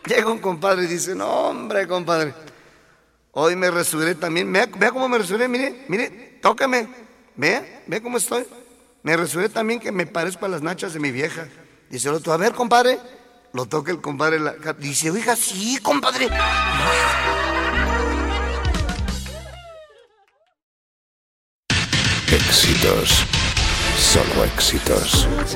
Llega un compadre y dice, no, hombre, compadre, hoy me resurré también. Vea cómo me resurré, mire, tócame. Vea cómo estoy. Me resurré también que me parezco a las nachas de mi vieja. Dice el otro, a ver, compadre. Lo toca el compadre. Dice, oiga, sí, compadre. Éxitos, solo éxitos.